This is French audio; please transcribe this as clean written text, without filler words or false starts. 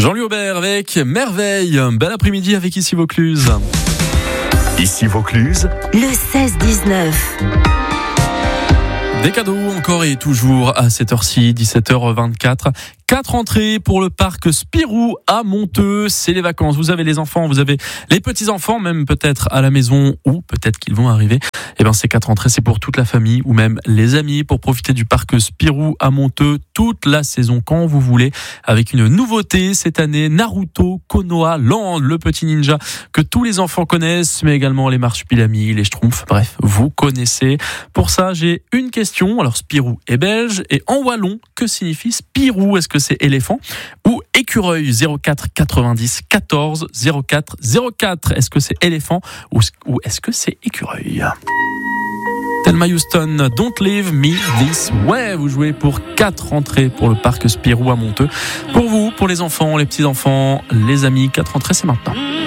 Jean-Louis Aubert avec Merveille. Bel après-midi avec Ici Vaucluse. Ici Vaucluse, le 16-19. Des cadeaux encore et toujours à cette heure-ci, 17h24. 4 entrées pour le parc Spirou à Monteux. C'est les vacances. Vous avez les enfants, vous avez les petits-enfants, même peut-être à la maison ou peut-être qu'ils vont arriver. Eh bien, ces 4 entrées, c'est pour toute la famille ou même les amis pour profiter du parc Spirou à Monteux toute la saison quand vous voulez. Avec une nouveauté cette année, Naruto Konoha Land, le petit ninja que tous les enfants connaissent, mais également les marsupilamis, les schtroumpfs. Bref, vous connaissez. Pour ça, j'ai une question. Alors, Spirou est belge et en wallon, que signifie Spirou? Est-ce que c'est éléphant ou écureuil? 04 90 14 04 04. Est-ce que c'est éléphant ou est-ce que c'est écureuil? Thelma Houston, Don't Leave Me This Way. Vous jouez pour 4 entrées pour le parc Spirou à Monteux. Pour vous, pour les enfants, les petits-enfants, les amis, 4 entrées, c'est maintenant.